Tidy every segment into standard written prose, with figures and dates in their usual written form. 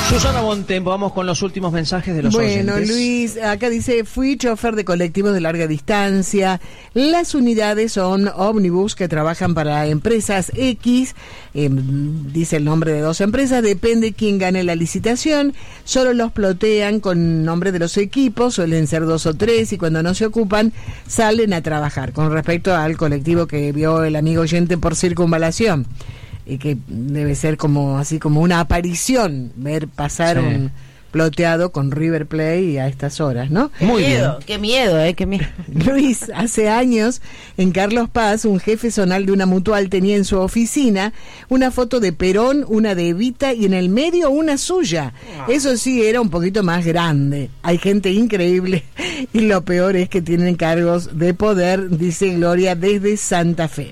Susana Bontempo, vamos con los últimos mensajes de los oyentes. Bueno, Luis, acá dice, fui chofer de colectivos de larga distancia. Las unidades son ómnibus que trabajan para empresas X, dice el nombre de 2 empresas, depende quién gane la licitación, solo los plotean con nombre de los equipos, suelen ser 2 o 3 y cuando no se ocupan salen a trabajar. Con respecto al colectivo que vio el amigo oyente por Circunvalación, y que debe ser como así como una aparición ver pasar un ploteado con River Plate a estas horas, ¿no? Muy bien. Qué miedo, qué miedo. Luis, hace años en Carlos Paz, un jefe zonal de una mutual tenía en su oficina una foto de Perón, una de Evita y en el medio una suya. Eso sí, era un poquito más grande. Hay gente increíble y lo peor es que tienen cargos de poder, dice Gloria desde Santa Fe.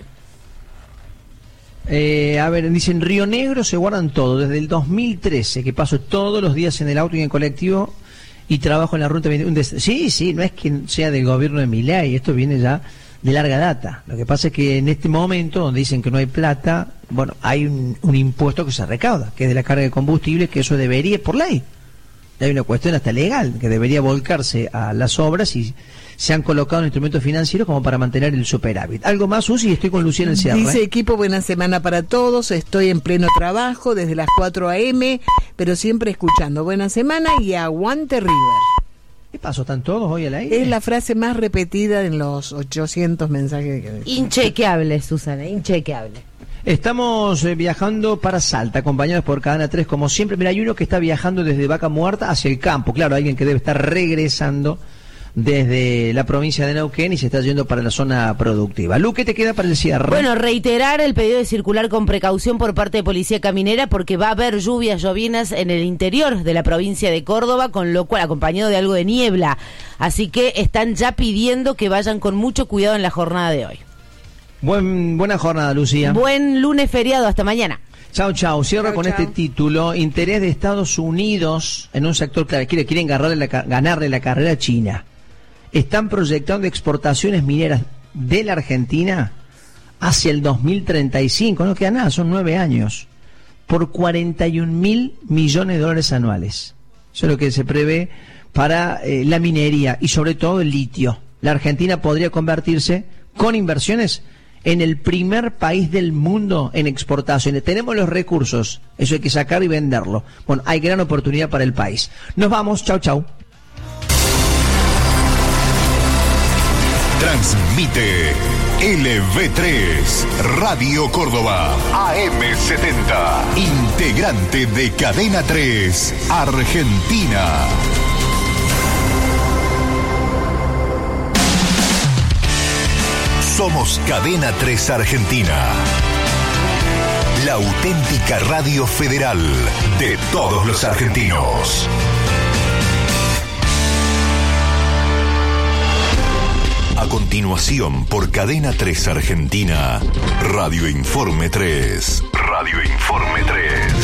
A ver, dicen Río Negro se guardan todo, desde el 2013, que paso todos los días en el auto y en el colectivo y trabajo en la ruta 21. Sí, no es que sea del gobierno de Milei, esto viene ya de larga data. Lo que pasa es que en este momento, donde dicen que no hay plata, bueno, hay un impuesto que se recauda, que es de la carga de combustible, que eso debería, por ley, hay una cuestión hasta legal, que debería volcarse a las obras y se han colocado en instrumentos financieros como para mantener el superávit. ¿Algo más, Susi? Estoy con Luciana El Cierre. Dice equipo, buena semana para todos, estoy en pleno trabajo desde las 4 a.m., pero siempre escuchando. Buena semana y aguante River. ¿Qué pasó? ¿Están todos hoy al aire? Es la frase más repetida en los 800 mensajes que... Inchequeable, Susana, inchequeable. Estamos viajando para Salta, acompañados por Cadena 3, como siempre. Mira, hay uno que está viajando desde Vaca Muerta hacia el campo. Claro, alguien que debe estar regresando desde la provincia de Neuquén y se está yendo para la zona productiva. Lu, ¿qué te queda para el cierre? Bueno, reiterar el pedido de circular con precaución por parte de Policía Caminera porque va a haber lluvias llovinas en el interior de la provincia de Córdoba, con lo cual acompañado de algo de niebla. Así que están ya pidiendo que vayan con mucho cuidado en la jornada de hoy. Buena jornada, Lucía. Buen lunes feriado, hasta mañana. Chau. Cierro con este título. Interés de Estados Unidos en un sector clave. Quieren ganarle la carrera a China. Están proyectando exportaciones mineras de la Argentina hacia el 2035. No queda nada, son 9 años. Por 41.000 millones de dólares anuales. Eso es lo que se prevé para la minería y sobre todo el litio. La Argentina podría convertirse con inversiones en el primer país del mundo en exportaciones. Tenemos los recursos, eso hay que sacar y venderlo. Bueno, hay gran oportunidad para el país. Nos vamos, chau. Transmite LV3, Radio Córdoba, AM70, integrante de Cadena 3, Argentina. Somos Cadena 3 Argentina, la auténtica radio federal de todos los argentinos. A continuación, por Cadena 3 Argentina, Radio Informe 3. Radio Informe 3.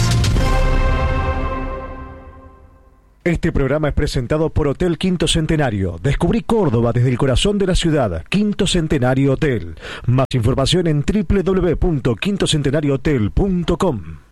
Este programa es presentado por Hotel Quinto Centenario. Descubrí Córdoba desde el corazón de la ciudad. Quinto Centenario Hotel. Más información en www.quintocentenariohotel.com.